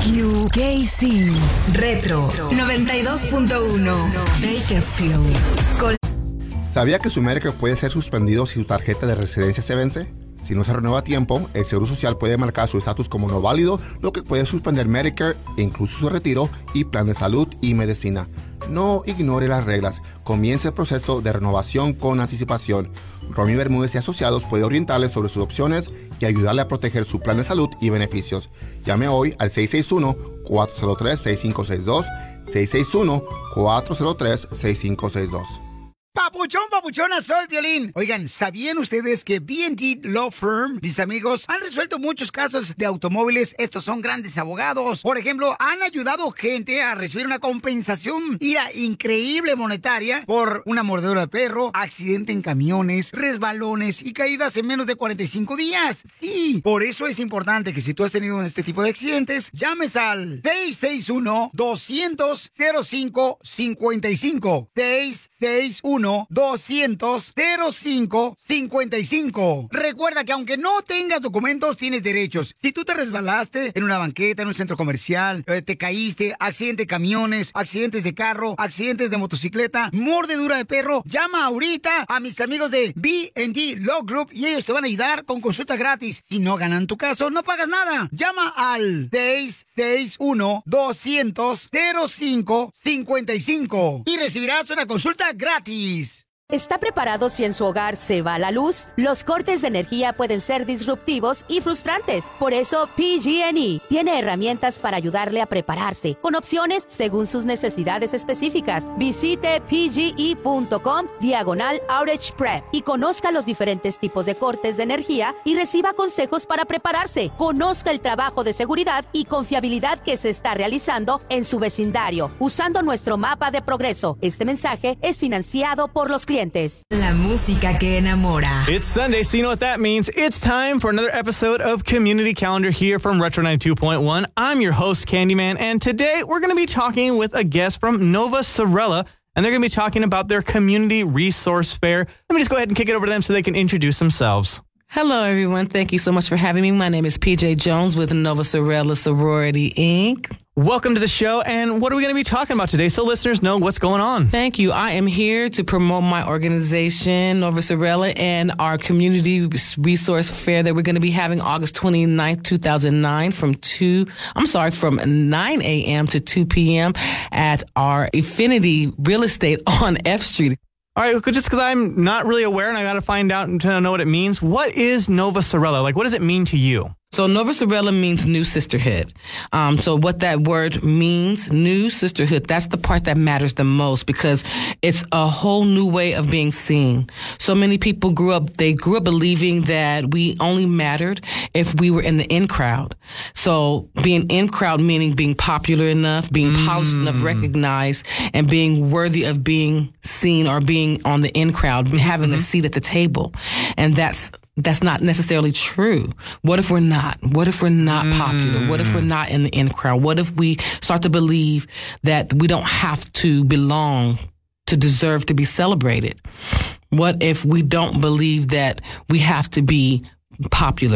QKC Retro 92.1 Bakersfield. ¿Sabía que su Medicare puede ser suspendido si su tarjeta de residencia se vence? Si no se renueva a tiempo, el Seguro Social puede marcar su estatus como no válido, lo que puede suspender Medicare, incluso su retiro y plan de salud y medicina. No ignore las reglas. Comience el proceso de renovación con anticipación. Romy Bermúdez y Asociados puede orientarle sobre sus opciones y ayudarle a proteger su plan de salud y beneficios. Llame hoy al 661-403-6562, 661-403-6562. Papuchona, soy Violín. Oigan, ¿sabían ustedes que B&D Law Firm, mis amigos, han resuelto muchos casos de automóviles? Estos son grandes abogados. Por ejemplo, han ayudado gente a recibir una compensación increíble monetaria por una mordedura de perro, accidente en camiones, resbalones y caídas en menos de 45 días. Sí, por eso es importante que si tú has tenido este tipo de accidentes, llames al 661-200-0555. 661-200-0555. Recuerda que aunque no tengas documentos, tienes derechos. Si tú te resbalaste en una banqueta, en un centro comercial, te caíste, accidente de camiones, accidentes de carro, accidentes de motocicleta, mordedura de perro, llama ahorita a mis amigos de B&D Law Group y ellos te van a ayudar con consulta gratis. Si no ganan tu caso, no pagas nada. Llama al 661-200-0555 y recibirás una consulta gratis. ¿Está preparado si en su hogar se va la luz? Los cortes de energía pueden ser disruptivos y frustrantes. Por eso, PG&E tiene herramientas para ayudarle a prepararse, con opciones según sus necesidades específicas. Visite pge.com/outage prep y conozca los diferentes tipos de cortes de energía y reciba consejos para prepararse. Conozca el trabajo de seguridad y confiabilidad que se está realizando en su vecindario, usando nuestro mapa de progreso. Este mensaje es financiado por los clientes. La música que enamora. It's Sunday, so you know what that means. It's time for another episode of Community Calendar here from Retro 92.1. I'm your host, Candyman, and today we're going to be talking with a guest from Nova Sorella, and they're going to be talking about their Community Resource Fair. Let me just go ahead and kick it over to them so they can introduce themselves. Hello, everyone. Thank you so much for having me. My name is PJ Jones with Nova Sorella Sorority, Inc. Welcome to the show, and what are we going to be talking about today so listeners know what's going on? Thank you. I am here to promote my organization, Nova Sorella, and our Community Resource Fair that we're going to be having August 29th, 2009 from 9 a.m. to 2 p.m. at our Affinity Real Estate on F Street. All right, just because I'm not really aware and I got to find out and to know what it means, what is Nova Sorella? Like, what does it mean to you? So Nova Sorella means new sisterhood. So what that word means, new sisterhood, that's the part that matters the most because it's a whole new way of being seen. So many people grew up believing that we only mattered if we were in the in crowd. So being in crowd meaning being popular enough, being polished enough, recognized, and being worthy of being seen or being on the in crowd, having a seat at the table. And that's not necessarily true. What if we're not? What if we're not popular? What if we're not in the in crowd? What if we start to believe that we don't have to belong to deserve to be celebrated? What if we don't believe that we have to be popular?